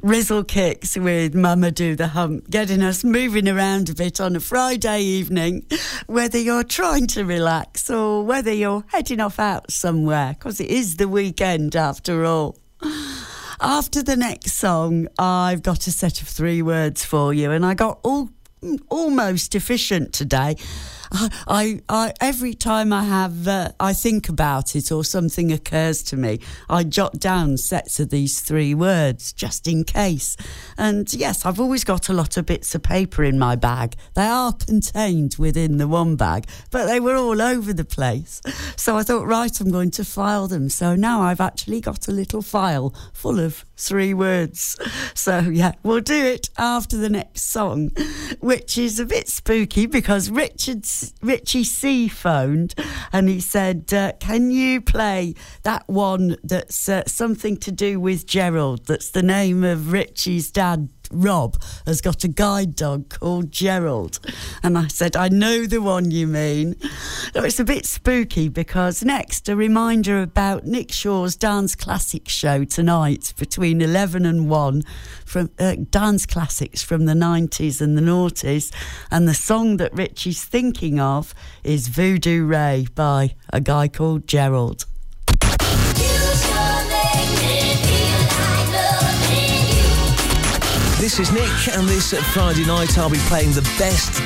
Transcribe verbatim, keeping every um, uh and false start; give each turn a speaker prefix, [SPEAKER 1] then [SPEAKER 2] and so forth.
[SPEAKER 1] Rizzle Kicks with Mama Do the Hump, getting us moving around a bit on a Friday evening, whether you're trying to relax or whether you're heading off out somewhere, because it is the weekend after all. After the next song, I've got a set of three words for you, and I got all almost efficient today. I, I, I every time I have, uh, I think about it or something occurs to me, I jot down sets of these three words just in case. And yes, I've always got a lot of bits of paper in my bag. They are contained within the one bag, but they were all over the place. So I thought, right, I'm going to file them. So now I've actually got a little file full of three words. So yeah, we'll do it after the next song, which is a bit spooky because Richard Richie C phoned and he said, uh, can you play that one that's uh, something to do with Gerald, that's the name of Richie's dad. Rob has got a guide dog called Gerald. And I said, I know the one you mean. No, it's a bit spooky because next, a reminder about Nick Shaw's Dance Classics show tonight between eleven and one, from uh, dance classics from the nineties and the noughties. And the song that Richie's thinking of is Voodoo Ray by a guy called Gerald.
[SPEAKER 2] This is Nick, and this Friday night I'll be playing the best